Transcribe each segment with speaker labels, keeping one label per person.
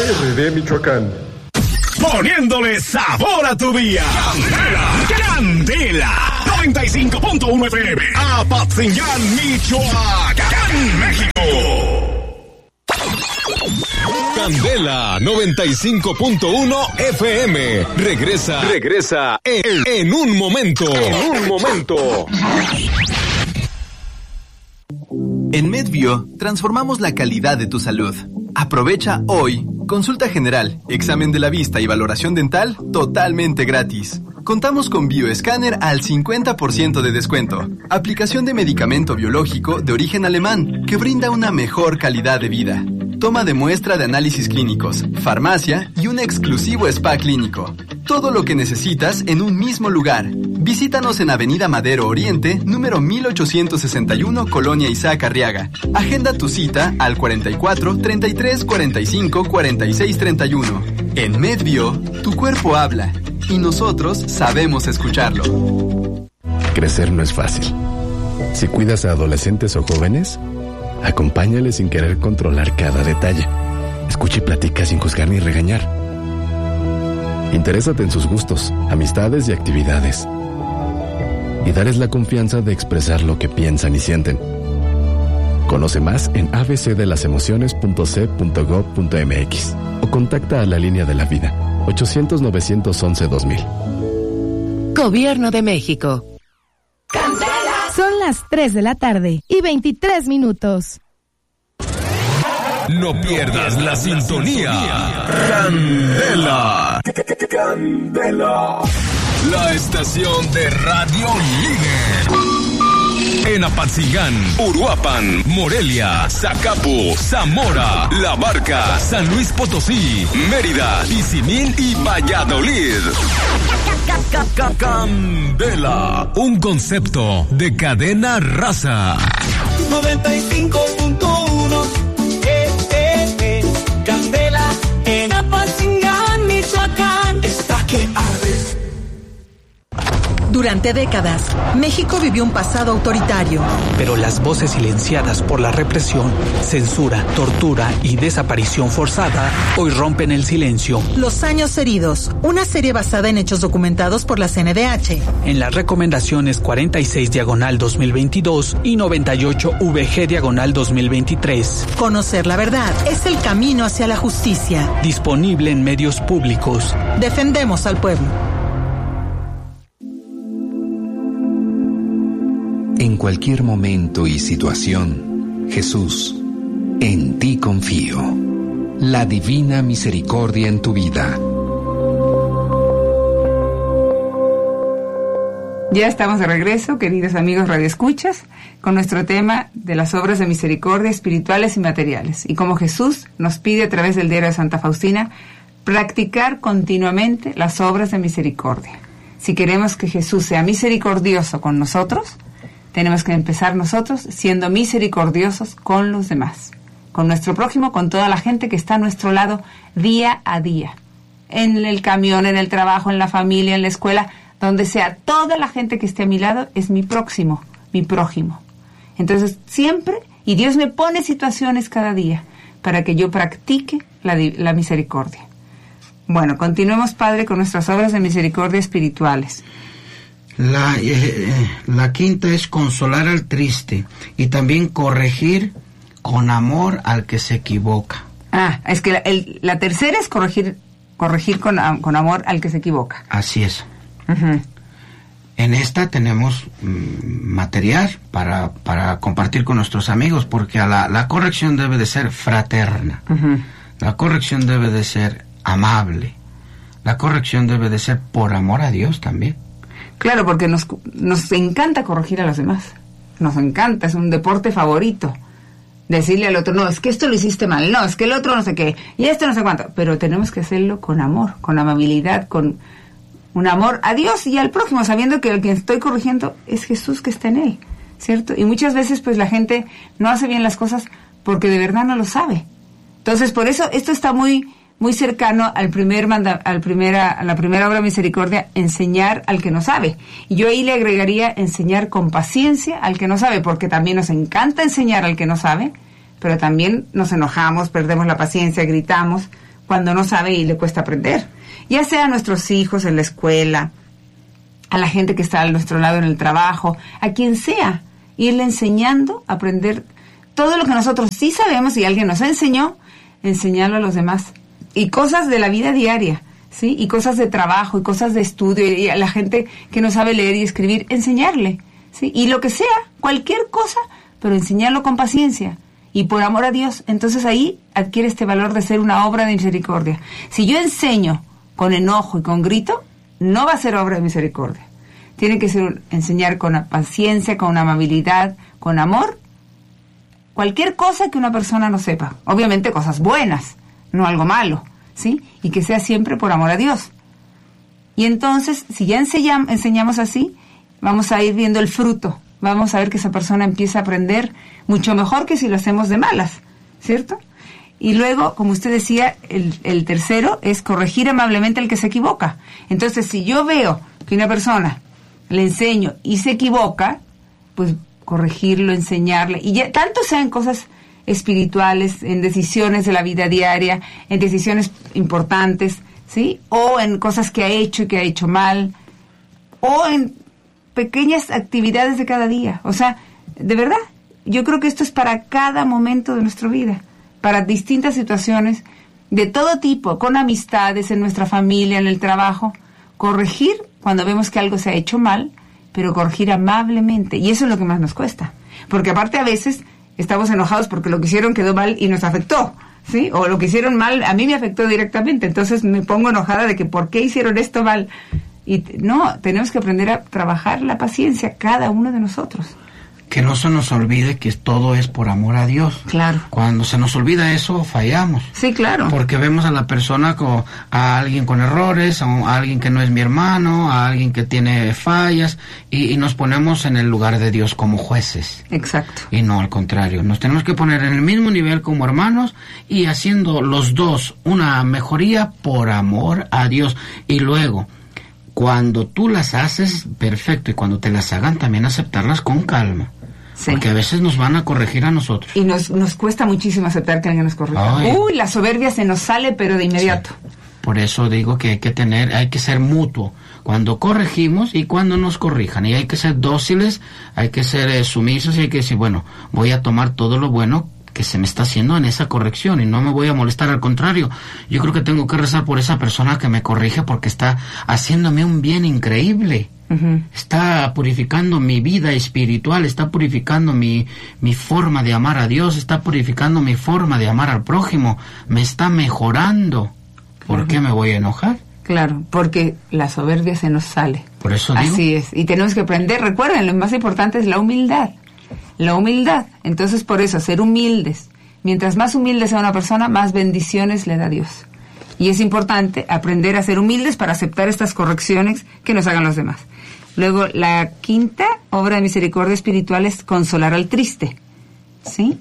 Speaker 1: PRD Michoacán.
Speaker 2: Poniéndole sabor a tu día. Candela 95.1 FM. Apatzingán, Michoacán, México.
Speaker 3: Candela 95.1 FM. Regresa en un momento.
Speaker 4: En MedBio transformamos la calidad de tu salud. Aprovecha hoy consulta general, examen de la vista y valoración dental totalmente gratis. Contamos con bioescáner al 50% de descuento. Aplicación de medicamento biológico de origen alemán que brinda una mejor calidad de vida. Toma de muestra de análisis clínicos, farmacia y un exclusivo spa clínico. Todo lo que necesitas en un mismo lugar. Visítanos en Avenida Madero Oriente, número 1861, Colonia Isaac Arriaga. Agenda tu cita al 44 33 45 46 31. En MedBio, tu cuerpo habla y nosotros sabemos escucharlo.
Speaker 5: Crecer no es fácil. Si cuidas a adolescentes o jóvenes, acompáñales sin querer controlar cada detalle. Escucha y platica sin juzgar ni regañar. Interésate en sus gustos, amistades y actividades. Y darles la confianza de expresar lo que piensan y sienten. Conoce más en abcdelasemociones.c.gov.mx o contacta a la Línea de la Vida, 800-911-2000.
Speaker 6: Gobierno de México.
Speaker 7: Son las 3 de la tarde y 23 minutos.
Speaker 3: No pierdas la sintonía. Candela. Candela. La estación de radio líder. En Apatzingán, Uruapan, Morelia, Zacapu, Zamora, La Barca, San Luis Potosí, Mérida, Tizimín y Valladolid. Candela, un concepto de cadena raza.
Speaker 8: 95.1 Candela en Apatzingán, Michoacán. Está que arde.
Speaker 9: Durante décadas, México vivió un pasado autoritario.
Speaker 10: Pero las voces silenciadas por la represión, censura, tortura y desaparición forzada hoy rompen el silencio.
Speaker 9: Los años heridos, una serie basada en hechos documentados por la CNDH.
Speaker 10: En las recomendaciones 46/2022 y 98/VG/2023.
Speaker 9: Conocer la verdad es el camino hacia la justicia.
Speaker 10: Disponible en medios públicos.
Speaker 9: Defendemos al pueblo.
Speaker 11: En cualquier momento y situación, Jesús, en ti confío. La divina misericordia en tu vida.
Speaker 12: Ya estamos de regreso, queridos amigos radioescuchas, con nuestro tema de las obras de misericordia espirituales y materiales, y cómo Jesús nos pide a través del diario de Santa Faustina practicar continuamente las obras de misericordia. Si queremos que Jesús sea misericordioso con nosotros, tenemos que empezar nosotros siendo misericordiosos con los demás, con nuestro prójimo, con toda la gente que está a nuestro lado día a día. En el camión, en el trabajo, en la familia, en la escuela, donde sea, toda la gente que esté a mi lado es mi próximo, mi prójimo. Entonces, siempre, y Dios me pone situaciones cada día para que yo practique la misericordia. Bueno, continuemos, Padre, con nuestras obras de misericordia espirituales.
Speaker 13: La quinta es consolar al triste y también corregir con amor al que se equivoca.
Speaker 12: Es que la tercera es corregir con amor al que se equivoca.
Speaker 13: Así es. Uh-huh. En esta tenemos material para compartir con nuestros amigos, porque la corrección debe de ser fraterna. Uh-huh. La corrección debe de ser amable. La corrección debe de ser por amor a Dios también.
Speaker 12: Claro, porque nos encanta corregir a los demás. Nos encanta, es un deporte favorito. Decirle al otro, no, es que esto lo hiciste mal, no, es que el otro no sé qué, y esto no sé cuánto. Pero tenemos que hacerlo con amor, con amabilidad, con un amor a Dios y al prójimo, sabiendo que el que estoy corrigiendo es Jesús que está en él, ¿cierto? Y muchas veces pues la gente no hace bien las cosas porque de verdad no lo sabe. Entonces, por eso esto está muy cercano a la primera obra de misericordia, enseñar al que no sabe. Y yo ahí le agregaría enseñar con paciencia al que no sabe, porque también nos encanta enseñar al que no sabe, pero también nos enojamos, perdemos la paciencia, gritamos, cuando no sabe y le cuesta aprender. Ya sea a nuestros hijos en la escuela, a la gente que está a nuestro lado en el trabajo, a quien sea, irle enseñando a aprender todo lo que nosotros sí sabemos y alguien nos enseñó, enseñarlo a los demás. Y cosas de la vida diaria, ¿sí? Y cosas de trabajo, y cosas de estudio, y a la gente que no sabe leer y escribir, enseñarle, ¿sí? Y lo que sea, cualquier cosa, pero enseñarlo con paciencia y por amor a Dios. Entonces ahí adquiere este valor de ser una obra de misericordia. Si yo enseño con enojo y con grito, no va a ser obra de misericordia. Tiene que ser enseñar con paciencia, con amabilidad, con amor, cualquier cosa que una persona no sepa. Obviamente cosas buenas, no algo malo, ¿sí? Y que sea siempre por amor a Dios. Y entonces, si ya enseñamos así, vamos a ir viendo el fruto. Vamos a ver que esa persona empieza a aprender mucho mejor que si lo hacemos de malas, ¿cierto? Y luego, como usted decía, el tercero es corregir amablemente al que se equivoca. Entonces, si yo veo que una persona le enseño y se equivoca, pues corregirlo, enseñarle, y ya, tanto sea en cosas espirituales, en decisiones de la vida diaria, en decisiones importantes, ¿sí? O en cosas que ha hecho y que ha hecho mal, o en pequeñas actividades de cada día. O sea, de verdad, yo creo que esto es para cada momento de nuestra vida, para distintas situaciones de todo tipo, con amistades, en nuestra familia, en el trabajo, corregir cuando vemos que algo se ha hecho mal, pero corregir amablemente, y eso es lo que más nos cuesta, porque aparte a veces estamos enojados porque lo que hicieron quedó mal y nos afectó, ¿sí? O lo que hicieron mal a mí me afectó directamente, entonces me pongo enojada de que ¿por qué hicieron esto mal? Y no, tenemos que aprender a trabajar la paciencia, cada uno de nosotros.
Speaker 13: Que no se nos olvide que todo es por amor a Dios.
Speaker 12: Claro.
Speaker 13: Cuando se nos olvida eso, fallamos.
Speaker 12: Sí, claro.
Speaker 13: Porque vemos a la persona como a alguien con errores, a alguien que no es mi hermano, a alguien que tiene fallas, y nos ponemos en el lugar de Dios como jueces.
Speaker 12: Exacto.
Speaker 13: Y no al contrario. Nos tenemos que poner en el mismo nivel como hermanos y haciendo los dos una mejoría por amor a Dios. Y luego, cuando tú las haces, perfecto, y cuando te las hagan, también aceptarlas con calma. Sí. Porque a veces nos van a corregir a nosotros.
Speaker 12: Y nos cuesta muchísimo aceptar que alguien nos corrija. Ay. Uy, la soberbia se nos sale, pero de inmediato.
Speaker 13: Sí. Por eso digo que hay que ser mutuo. Cuando corregimos y cuando nos corrijan. Y hay que ser dóciles, hay que ser sumisos y hay que decir, bueno, voy a tomar todo lo bueno que se me está haciendo en esa corrección y no me voy a molestar, al contrario, yo creo que tengo que rezar por esa persona que me corrige porque está haciéndome un bien increíble. Uh-huh. Está purificando mi vida espiritual, está purificando mi forma de amar a Dios, está purificando mi forma de amar al prójimo, me está mejorando. ¿Por uh-huh. qué me voy a enojar?
Speaker 12: Claro, porque la soberbia se nos sale.
Speaker 13: Por eso digo.
Speaker 12: Así es, y tenemos que aprender, recuerden, lo más importante es la humildad. La humildad, entonces por eso, ser humildes. Mientras más humilde sea una persona, más bendiciones le da Dios. Y es importante aprender a ser humildes para aceptar estas correcciones que nos hagan los demás. Luego, la quinta obra de misericordia espiritual es consolar al triste. ¿Sí?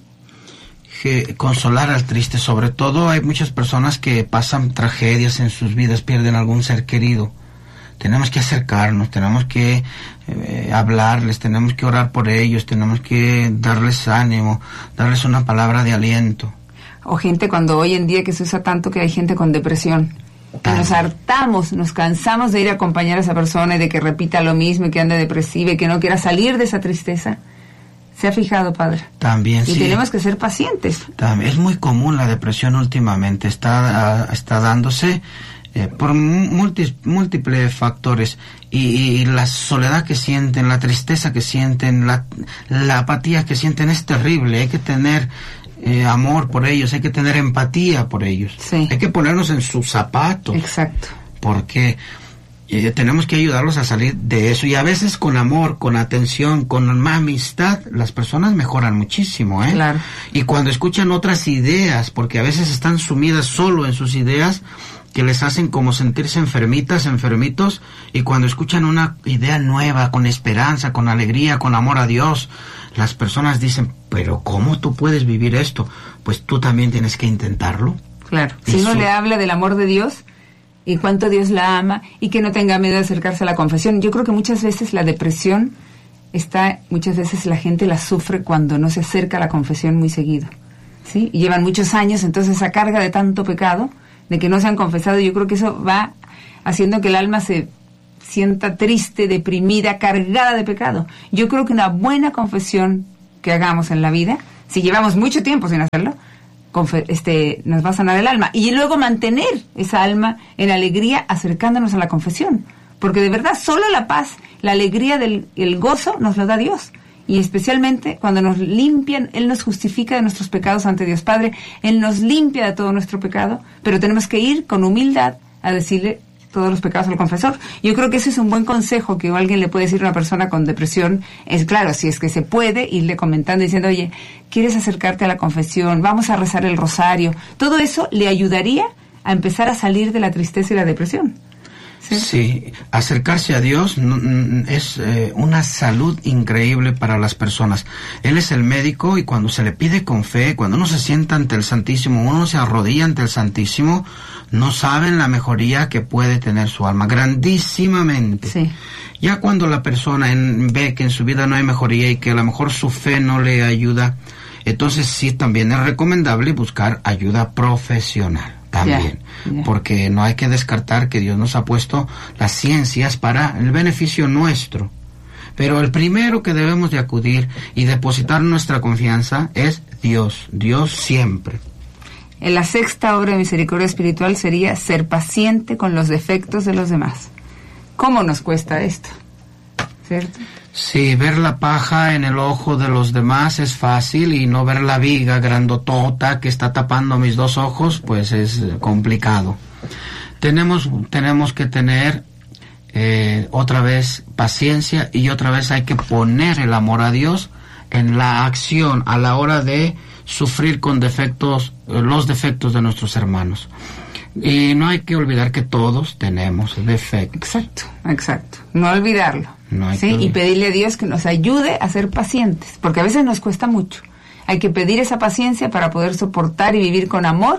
Speaker 13: Consolar al triste, sobre todo hay muchas personas que pasan tragedias en sus vidas, pierden algún ser querido. Tenemos que acercarnos, tenemos que hablarles, tenemos que orar por ellos, tenemos que darles ánimo, darles una palabra de aliento.
Speaker 12: O gente cuando hoy en día que se usa tanto que hay gente con depresión, que nos hartamos, nos cansamos de ir a acompañar a esa persona y de que repita lo mismo y que ande depresiva y que no quiera salir de esa tristeza. ¿Se ha fijado, padre?
Speaker 13: También,
Speaker 12: y tenemos que ser pacientes.
Speaker 13: También es muy común la depresión últimamente, está dándose por múltiples factores y la soledad que sienten, la tristeza que sienten, la apatía que sienten es terrible. Hay que tener amor por ellos, hay que tener empatía por ellos.
Speaker 12: Sí.
Speaker 13: Hay que ponernos en sus zapatos.
Speaker 12: Exacto.
Speaker 13: Porque tenemos que ayudarlos a salir de eso, y a veces con amor, con atención, con amistad, las personas mejoran muchísimo, ¿eh?
Speaker 12: Claro.
Speaker 13: Y cuando escuchan otras ideas, porque a veces están sumidas solo en sus ideas, que les hacen como sentirse enfermitos, y cuando escuchan una idea nueva, con esperanza, con alegría, con amor a Dios, las personas dicen, pero ¿cómo tú puedes vivir esto? Pues tú también tienes que intentarlo.
Speaker 12: Claro, si uno le habla del amor de Dios y cuánto Dios la ama y que no tenga miedo de acercarse a la confesión. Yo creo que muchas veces la depresión muchas veces la gente la sufre cuando no se acerca a la confesión muy seguido, ¿sí? Y llevan muchos años, entonces esa carga de tanto pecado de que no se han confesado. Yo creo que eso va haciendo que el alma se sienta triste, deprimida, cargada de pecado. Yo creo que una buena confesión que hagamos en la vida, si llevamos mucho tiempo sin hacerlo, nos va a sanar el alma. Y luego mantener esa alma en alegría acercándonos a la confesión. Porque de verdad, solo la paz, la alegría el gozo nos lo da Dios. Y especialmente cuando nos limpian, Él nos justifica de nuestros pecados ante Dios Padre. Él nos limpia de todo nuestro pecado, pero tenemos que ir con humildad a decirle todos los pecados al confesor. Yo creo que ese es un buen consejo que alguien le puede decir a una persona con depresión. Es claro, si es que se puede, irle comentando, diciendo, oye, ¿quieres acercarte a la confesión? Vamos a rezar el rosario. Todo eso le ayudaría a empezar a salir de la tristeza y la depresión.
Speaker 13: Sí, acercarse a Dios es una salud increíble para las personas. Él es el médico y cuando se le pide con fe, cuando uno se sienta ante el Santísimo, uno se arrodilla ante el Santísimo, no saben la mejoría que puede tener su alma, grandísimamente.
Speaker 12: Sí.
Speaker 13: Ya cuando la persona ve que en su vida no hay mejoría y que a lo mejor su fe no le ayuda, entonces sí también es recomendable buscar ayuda profesional. También, porque no hay que descartar que Dios nos ha puesto las ciencias para el beneficio nuestro. Pero el primero que debemos de acudir y depositar nuestra confianza es Dios, Dios siempre.
Speaker 12: En la sexta obra de misericordia espiritual sería ser paciente con los defectos de los demás. ¿Cómo nos cuesta esto? ¿Cierto?
Speaker 13: Sí, ver la paja en el ojo de los demás es fácil y no ver la viga grandotota que está tapando mis dos ojos, pues es complicado. Tenemos que tener otra vez paciencia y otra vez hay que poner el amor a Dios en la acción a la hora de sufrir con defectos, los defectos de nuestros hermanos. Y no hay que olvidar que todos tenemos defectos.
Speaker 12: Exacto. No olvidarlo.
Speaker 13: No
Speaker 12: ¿sí? Y pedirle a Dios que nos ayude a ser pacientes, porque a veces nos cuesta mucho. Hay que pedir esa paciencia para poder soportar y vivir con amor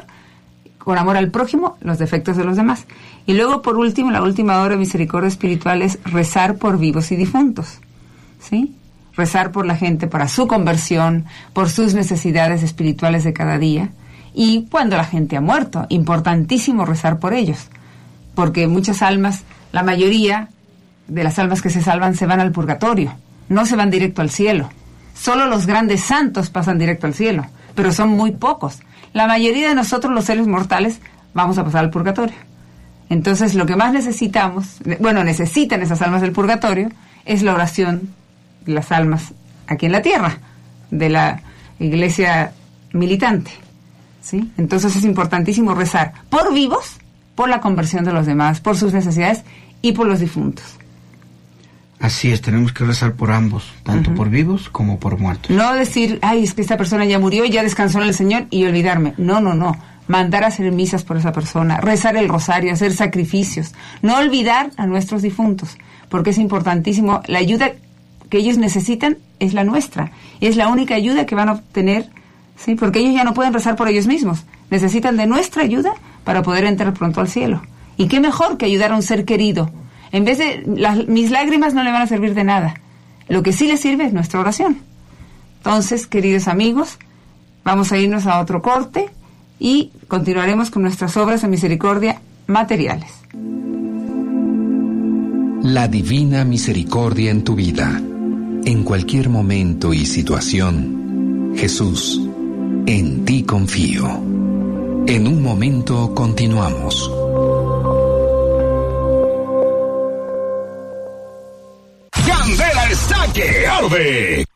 Speaker 12: al prójimo, los defectos de los demás. Y luego, por último, la última obra de misericordia espiritual es rezar por vivos y difuntos. ¿Sí? Rezar por la gente para su conversión, por sus necesidades espirituales de cada día. Y cuando la gente ha muerto, importantísimo rezar por ellos, porque muchas almas, la mayoría de las almas que se salvan se van al purgatorio, no se van directo al cielo. Solo los grandes santos pasan directo al cielo, pero son muy pocos. La mayoría de nosotros, los seres mortales, vamos a pasar al purgatorio. Entonces, lo que más necesitan esas almas del purgatorio, es la oración de las almas aquí en la tierra, de la iglesia militante. ¿Sí? Entonces es importantísimo rezar por vivos, por la conversión de los demás, por sus necesidades y por los difuntos.
Speaker 13: Así es, tenemos que rezar por ambos, tanto por vivos como por muertos.
Speaker 12: No decir, es que esta persona ya murió, ya descansó en el Señor y olvidarme. No. Mandar a hacer misas por esa persona, rezar el rosario, hacer sacrificios. No olvidar a nuestros difuntos, porque es importantísimo. La ayuda que ellos necesitan es la nuestra. Es la única ayuda que van a obtener. Sí, porque ellos ya no pueden rezar por ellos mismos. Necesitan de nuestra ayuda para poder entrar pronto al cielo. Y qué mejor que ayudar a un ser querido. En vez de mis lágrimas no le van a servir de nada. Lo que sí le sirve es nuestra oración. Entonces, queridos amigos, vamos a irnos a otro corte y continuaremos con nuestras obras de misericordia materiales.
Speaker 11: La divina misericordia en tu vida. En cualquier momento y situación, Jesús, en ti confío. En un momento continuamos.
Speaker 2: Candela está que arde